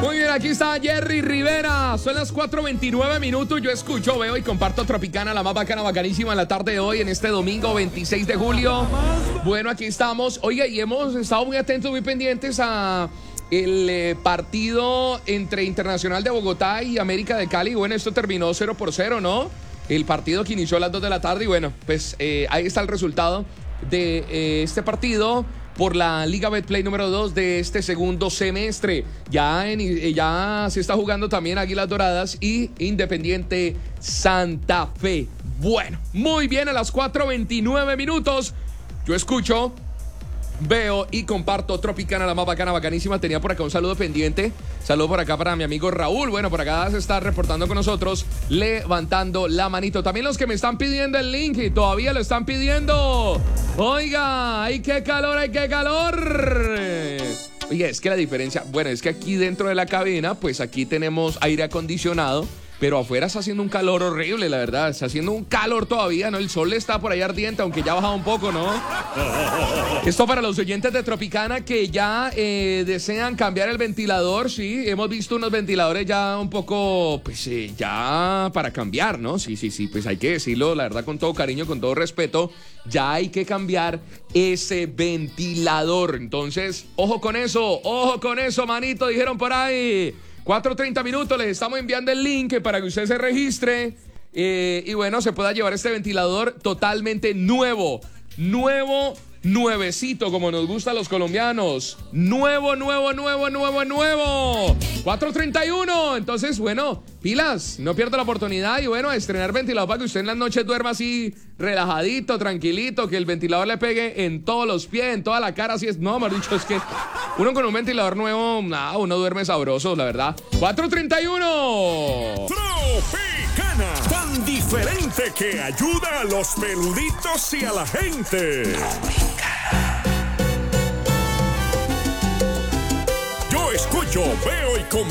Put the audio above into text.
Muy bien, aquí está Jerry Rivera. Son las 4:29 minutos. Yo escucho, veo y comparto Tropicana, la más bacana, bacanísima en la tarde de hoy, en este domingo 26 de julio. Bueno, aquí estamos. Oiga, y hemos estado muy atentos, muy pendientes a el partido entre Internacional de Bogotá y América de Cali. Bueno, esto terminó 0-0, ¿no? El partido que inició a las 2 de la tarde y bueno, pues ahí está el resultado de este partido por la Liga Betplay número 2 de este segundo semestre. Ya se está jugando también Águilas Doradas y Independiente Santa Fe. Bueno, muy bien, a las 4:29 minutos. Yo escucho, veo y comparto Tropicana, la más bacana, bacanísima. Tenía por acá un saludo pendiente. Saludo por acá para mi amigo Raúl. Bueno, por acá se está reportando con nosotros, levantando la manito. También los que me están pidiendo el link y todavía lo están pidiendo. Oiga, ¡ay, qué calor, ay, qué calor! Oye, es que la diferencia, bueno, es que aquí dentro de la cabina, pues aquí tenemos aire acondicionado. Pero afuera está haciendo un calor horrible, la verdad. Está haciendo un calor todavía, ¿no? El sol está por ahí ardiente, aunque ya ha bajado un poco, ¿no? Esto para los oyentes de Tropicana que ya desean cambiar el ventilador, sí. Hemos visto unos ventiladores ya un poco, pues ya para cambiar, ¿no? Sí, pues hay que decirlo, la verdad, con todo cariño, con todo respeto. Ya hay que cambiar ese ventilador. Entonces, ojo con eso, manito, dijeron por ahí. 4:30 minutos, les estamos enviando el link para que usted se registre y bueno, se pueda llevar este ventilador totalmente nuevecito, como nos gusta a los colombianos. Nuevo. 4:31, entonces, bueno, pilas, no pierda la oportunidad y bueno, a estrenar ventilador para que usted en las noches duerma así, relajadito, tranquilito, que el ventilador le pegue en todos los pies, en toda la cara, así es, no, mejor dicho, es que uno con un ventilador nuevo, uno duerme sabroso, la verdad. 4:31. Tropicana, tan diferente que ayuda a los peluditos y a la gente. Yo escucho, veo y comparto.